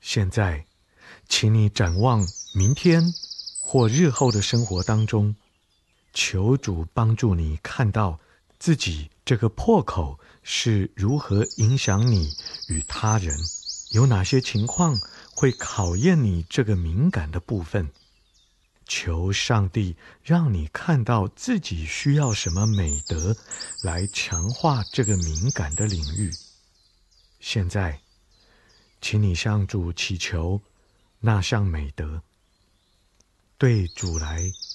现在，请你展望明天或日后的生活当中，求主帮助你看到自己这个破口是如何影响你与他人，有哪些情况会考验你这个敏感的部分。求上帝让你看到自己需要什么美德来强化这个敏感的领域。现在，请你向主祈求那项美德，对主来